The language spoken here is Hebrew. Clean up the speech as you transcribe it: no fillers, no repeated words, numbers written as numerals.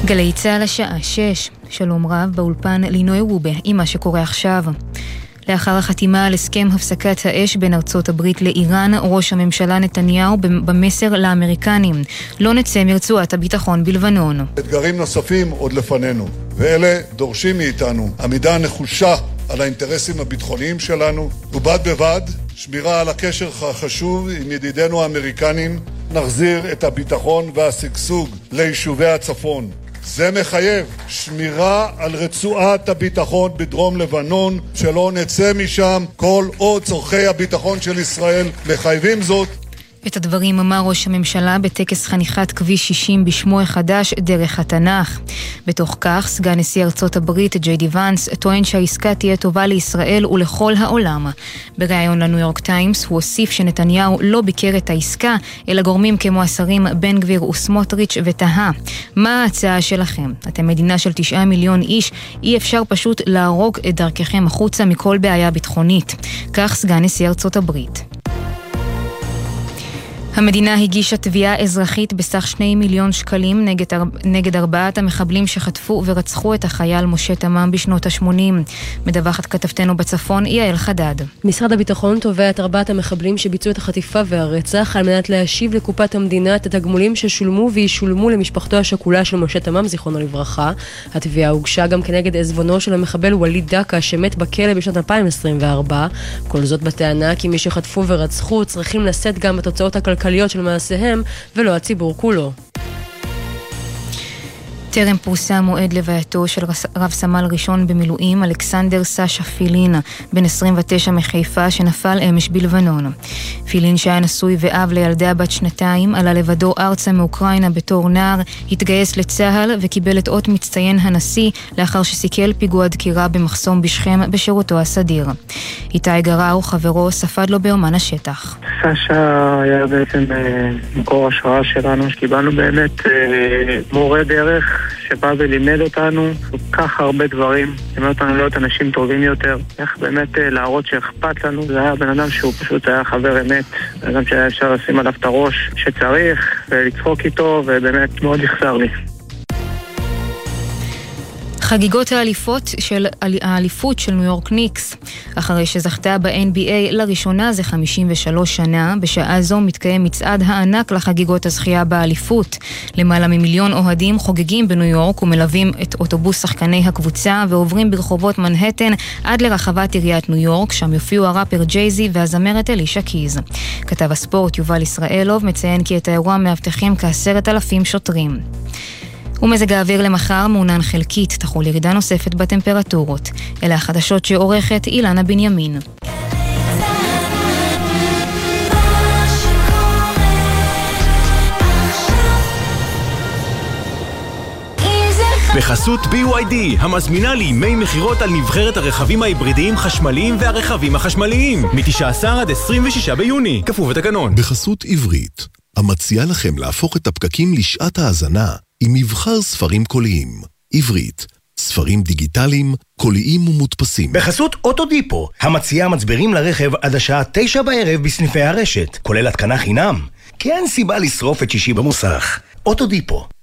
גלי צהל השעה 6. שלום רב, באולפן לינוי רובה עם מה שקורה עכשיו. לאחר החתימה על הסכם הפסקת האש בין ארצות הברית לאיראן, ראש הממשלה נתניהו במסר לאמריקנים: לא נצא מרצועת הביטחון בלבנון. אתגרים נוספים עוד לפנינו, ואלה דורשים מאיתנו עמידה נחושה על האינטרסים הביטחוניים שלנו, ובד בבד שמירה על הקשר החשוב עם ידידינו האמריקנים. נחזיר את הביטחון והשגשוג ליישובי הצפון. זה מחייב שמירה על רצועת הביטחון בדרום לבנון, שלא נצא משם כל עוד צורכי הביטחון של ישראל מחייבים זאת. את הדברים אמר ראש הממשלה בטקס חניכת כביש 60 בשמו החדש דרך התנ"ך. בתוך כך, סגן נשיא ארצות הברית ג'יי די ונס טוען שהעסקה תהיה טובה לישראל ולכל העולם. בריאיון לניו יורק טיימס הוא הוסיף שנתניהו לא ביקר את העסקה, אלא גורמים כמו השרים בן גביר וסמוטריץ' ותהה: מה ההצעה שלכם? אתם מדינה של 9 מיליון איש, אי אפשר פשוט להרוג את דרככם החוצה מכל בעיה ביטחונית. כך סגן נשיא ארצות הברית. המדינה הגישה תביעה אזרחית בסך 2 מיליון שקלים נגד 4 המחבלים שחטפו ורצחו את החייל משה תמם בשנות ה-80. מדווחת כתבתנו בצפון, יעל חדד. משרד הביטחון תובע את 4 המחבלים שביצעו את החטיפה והרצח על מנת להשיב לקופת המדינה את התגמולים ששולמו וישולמו למשפחתו השכולה של משה תמם, זיכרונו לברכה. התביעה הוגשה גם כנגד עזבונו של המחבל וליד דקה שמת בכלא בשנת 2024. כל זאת בטענה כי מי שחטפו ורצחו צריכים לשאת גם בתוצאות הכלכליות של מעשיהם ולא הציבור כולו. טרם פורסם מועד לווייתו של רב סמל ראשון במילואים אלכסנדר סשה פילין, בן 29 מחיפה, שנפל אמש בלבנון. פילין, שהיה נשוי ואב לילדה בת 2, עלה לבדו ארצה מאוקראינה בתור נער, התגייס לצהל וקיבל את אות מצטיין הנשיא לאחר שסיכל פיגוע דקירה במחסום בשכם בשירותו הסדיר. איתי גראו, חברו, ספד לו באומן השטח. סשה היה בעצם מקור השראה שלנו, שקיבלנו באמת מורה דרך שבא ולימד אותנו כל כך הרבה דברים, לימד אותנו להיות אנשים טובים יותר, איך באמת להראות שאכפת לנו. זה היה בן אדם שהוא פשוט היה חבר אמת, בן אדם שהיה אפשר לשים עליו את הראש שצריך ולצחוק איתו, ובאמת מאוד יחסר לי. חגיגות האליפות של ניו יורק ניקס. אחרי שזכתה ב-NBA לראשונה זה 53 שנה, בשעה זו מתקיים מצעד הענק לחגיגות הזכייה באליפות. למעלה ממיליון אוהדים חוגגים בניו יורק ומלווים את אוטובוס שחקני הקבוצה ועוברים ברחובות מנהטן עד לרחבת עיריית ניו יורק, שם יופיעו הראפר ג'ייזי והזמרת אלישה קיז. כתב הספורט יובל ישראלוב מציין כי את האירוע מאבטחים כ10,000 שוטרים. ומזג האוויר למחר מעונן חלקית, תחול ירידה נוספת בטמפרטורות. אלה החדשות שעורכת אילנה בנימין. בחסות BYD, המזמינה לימי מחירות על נבחרת הרכבים ההיברידיים חשמליים והרכבים החשמליים, מ-19 עד 26 ביוני, כפוף לתקנון. בחסות עברית, המציעה לכם להפוך את הפקקים לשעת האזנה עם מבחר ספרים קוליים. עברית, ספרים דיגיטליים, קוליים ומודפסים. בחסות אוטודיפו, המציעה מצברים לרכב עד השעה 9 בערב בסניפי הרשת, כולל התקנה חינם. כי אין סיבה לשרוף את שישי במוסך. אוטודיפו.